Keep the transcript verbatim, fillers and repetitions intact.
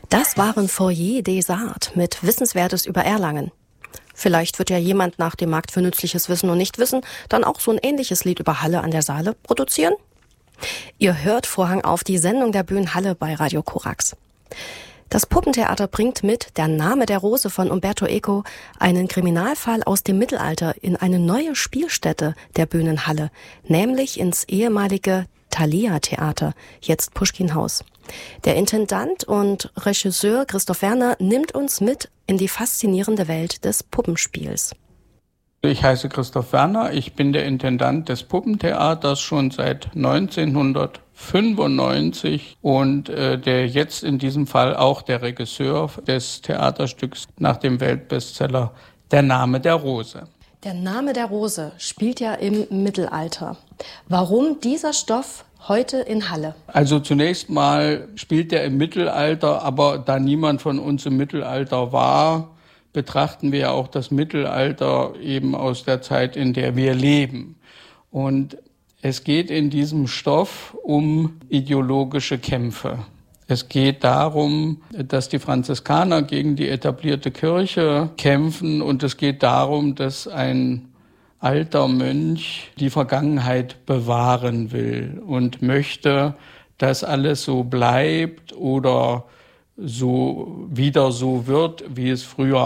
Das waren Foyer des Arts mit Wissenswertes über Erlangen. Vielleicht wird ja jemand nach dem Markt für nützliches Wissen und Nichtwissen dann auch so ein ähnliches Lied über Halle an der Saale produzieren? Ihr hört Vorhang auf, die Sendung der Bühnen Halle bei Radio Korax. Das Puppentheater bringt mit Der Name der Rose von Umberto Eco einen Kriminalfall aus dem Mittelalter in eine neue Spielstätte der Bühnen Halle, nämlich ins ehemalige Thalia-Theater, jetzt Puschkin-Haus. Der Intendant und Regisseur Christoph Werner nimmt uns mit in die faszinierende Welt des Puppenspiels. Ich heiße Christoph Werner, ich bin der Intendant des Puppentheaters schon seit neunzehnhundertfünfundneunzig und äh, der jetzt in diesem Fall auch der Regisseur des Theaterstücks nach dem Weltbestseller Der Name der Rose. Der Name der Rose spielt ja im Mittelalter. Warum dieser Stoff heute in Halle? Also zunächst mal spielt er im Mittelalter, aber da niemand von uns im Mittelalter war, betrachten wir ja auch das Mittelalter eben aus der Zeit, in der wir leben. Und es geht in diesem Stoff um ideologische Kämpfe. Es geht darum, dass die Franziskaner gegen die etablierte Kirche kämpfen und es geht darum, dass ein alter Mönch die Vergangenheit bewahren will und möchte, dass alles so bleibt oder so wieder so wird, wie es früher